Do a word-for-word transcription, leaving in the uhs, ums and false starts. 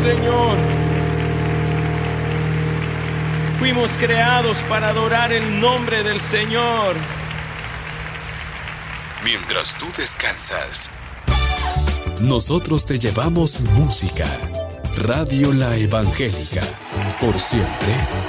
Señor. Fuimos creados para adorar el nombre del Señor. Mientras tú descansas, nosotros te llevamos música. Radio La Evangélica, por siempre